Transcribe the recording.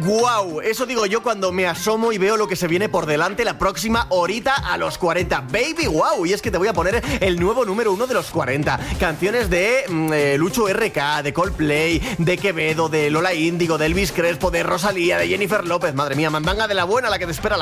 ¡Guau! Eso digo yo cuando me asomo y veo lo que se viene por delante la próxima horita a los 40. ¡Baby, wow! Y es que te voy a poner el nuevo número 1 de los 40. Canciones de Lucho RK, de Coldplay, de Quevedo, de Lola Índigo, de Elvis Crespo, de Rosalía, de Jennifer López. Madre mía, mandanga de la buena la que te espera la